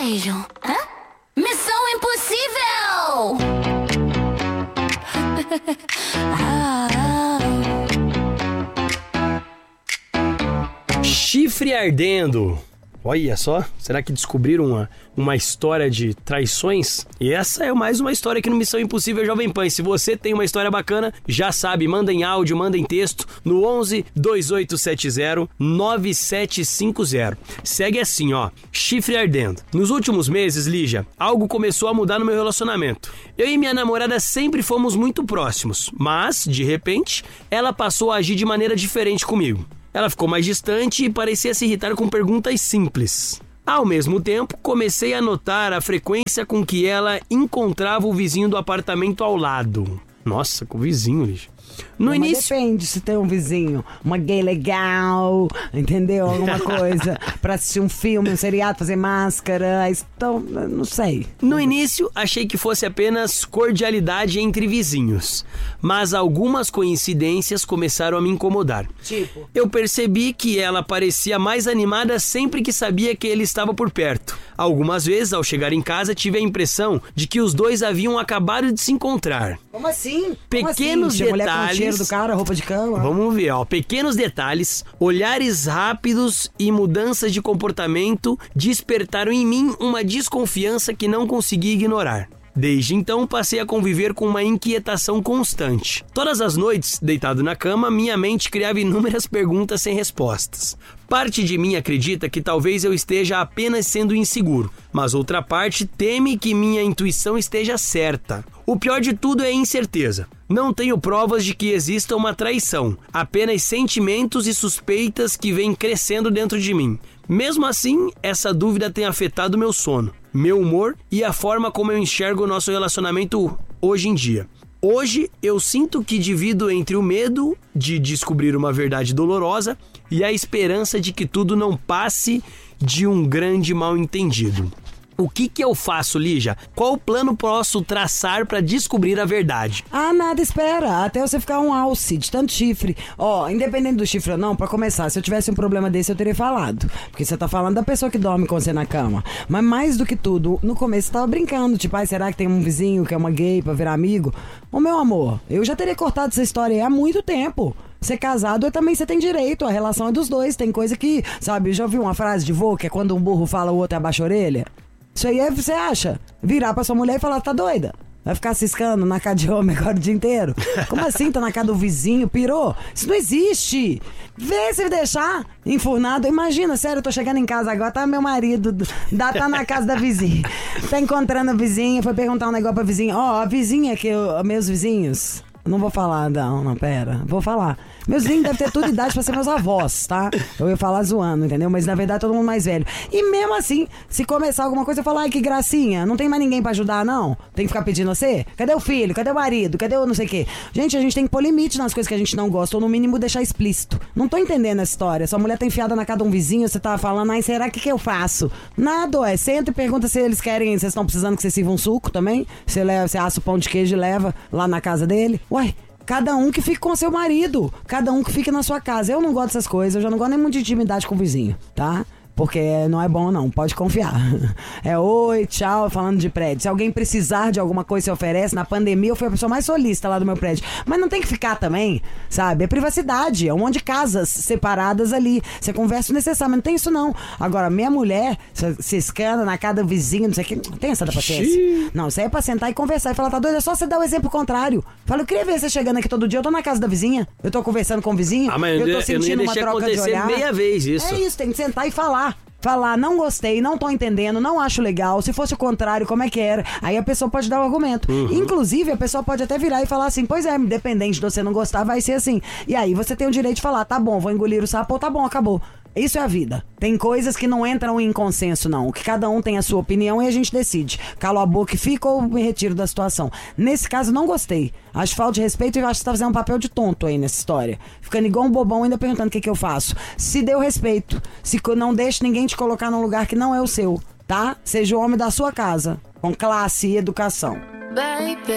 desejo? Hã? Missão Impossível! Chifre ardendo. Olha só, será que descobriram uma história de traições? E essa é mais uma história aqui no Missão Impossível Jovem Pan. Se você tem uma história bacana, já sabe, manda em áudio, manda em texto no 11 2870 9750. Segue assim, ó, chifre ardendo. Nos últimos meses, Lígia, algo começou a mudar no meu relacionamento. Eu e minha namorada sempre fomos muito próximos, mas, de repente, ela passou a agir de maneira diferente comigo. Ela ficou mais distante e parecia se irritar com perguntas simples. Ao mesmo tempo, comecei a notar a frequência com que ela encontrava o vizinho do apartamento ao lado. Nossa, com o vizinho, Lígia. No início... Depende se tem um vizinho, uma gay legal, entendeu? Alguma coisa pra assistir um filme, um seriado, fazer máscara, então, não sei. No início, achei que fosse apenas cordialidade entre vizinhos, mas algumas coincidências começaram a me incomodar. Tipo? Eu percebi que ela parecia mais animada sempre que sabia que ele estava por perto. Algumas vezes, ao chegar em casa, tive a impressão de que os dois haviam acabado de se encontrar. Como assim? Pequenos detalhes... O cheiro do cara, roupa de cama. Vamos ver, ó. Pequenos detalhes, olhares rápidos e mudanças de comportamento despertaram em mim uma desconfiança que não consegui ignorar. Desde então, passei a conviver com uma inquietação constante. Todas as noites, deitado na cama, minha mente criava inúmeras perguntas sem respostas. Parte de mim acredita que talvez eu esteja apenas sendo inseguro, mas outra parte teme que minha intuição esteja certa. O pior de tudo é a incerteza. Não tenho provas de que exista uma traição, apenas sentimentos e suspeitas que vêm crescendo dentro de mim. Mesmo assim, essa dúvida tem afetado meu sono, meu humor e a forma como eu enxergo o nosso relacionamento hoje em dia. Hoje, eu sinto que divido entre o medo de descobrir uma verdade dolorosa e a esperança de que tudo não passe de um grande mal-entendido. O que eu faço, Lígia? Qual plano posso traçar para descobrir a verdade? Ah, nada, espera. Até você ficar um alce de tanto chifre. Ó, independente do chifre ou não, pra começar, se eu tivesse um problema desse, eu teria falado. Porque você tá falando da pessoa que dorme com você na cama. Mas mais do que tudo, no começo você tava brincando. Tipo, ai, será que tem um vizinho que é uma gay pra virar amigo? Ô, meu amor, eu já teria cortado essa história aí há muito tempo. Ser casado também você tem direito, a relação é dos dois. Tem coisa que, sabe, eu já ouvi uma frase de vô, que é quando um burro fala, o outro abaixa a orelha. Isso aí você acha? Virar pra sua mulher e falar, tá doida? Vai ficar ciscando na casa de homem agora o dia inteiro? Como assim? Tá na casa do vizinho? Pirou? Isso não existe! Vê se deixar enfurnado. Imagina, sério, eu tô chegando em casa agora, tá meu marido, tá na casa da vizinha. Tá encontrando a vizinha, foi perguntar um negócio pra vizinha. Ó, a vizinha que meus vizinhos... Não vou falar, não, pera. Vou falar. Meus vizinhos devem ter toda idade pra ser meus avós, tá? Eu ia falar zoando, entendeu? Mas na verdade todo mundo mais velho. E mesmo assim, se começar alguma coisa, eu falo, ai, que gracinha, não tem mais ninguém pra ajudar, não? Tem que ficar pedindo você? Cadê o filho? Cadê o marido? Cadê o não sei o quê? Gente, a gente tem que pôr limite nas coisas que a gente não gosta, ou no mínimo deixar explícito. Não tô entendendo essa história. Sua mulher tá enfiada na casa de um vizinho, você tá falando, ai, será que eu faço? Nada, ué. Senta e pergunta se eles querem, vocês estão precisando que você sirva um suco também? Você assa o pão de queijo e leva lá na casa dele? Ué. Cada um que fique com seu marido. Cada um que fique na sua casa. Eu não gosto dessas coisas. Eu já não gosto nem muito de intimidade com o vizinho, tá? Porque não é bom não, pode confiar. É oi, tchau, falando de prédio. Se alguém precisar de alguma coisa, se oferece. Na pandemia eu fui a pessoa mais solista lá do meu prédio. Mas não tem que ficar também, sabe? É privacidade, é um monte de casas separadas ali. Você conversa o necessário, mas não tem isso não. Agora, minha mulher se escanda na casa do vizinho, não sei o que. Tem essa da paciência? Não, isso aí é pra sentar e conversar e falar, tá doido? É só você dar o exemplo contrário. Fala, eu queria ver você chegando aqui todo dia, eu tô na casa da vizinha, eu tô conversando com o vizinho, mas eu tô sentindo uma troca de olhar. Meia vez isso. É isso, tem que sentar e falar. Falar, não gostei, não tô entendendo, não acho legal. Se fosse o contrário, como é que era? Aí a pessoa pode dar o argumento. Inclusive, a pessoa pode até virar e falar assim, pois é, independente de você não gostar, vai ser assim. E aí você tem o direito de falar, tá bom, vou engolir o sapo, ou tá bom, acabou. Isso é a vida. Tem coisas que não entram em consenso, não. Que cada um tem a sua opinião e a gente decide. Calo a boca e fico ou me retiro da situação. Nesse caso, não gostei. Acho falta de respeito e acho que você tá fazendo um papel de tonto aí nessa história. Ficando igual um bobão ainda perguntando o que eu faço. Se deu respeito. Se não deixe ninguém te colocar num lugar que não é o seu, tá? Seja o homem da sua casa. Com classe e educação. Baby.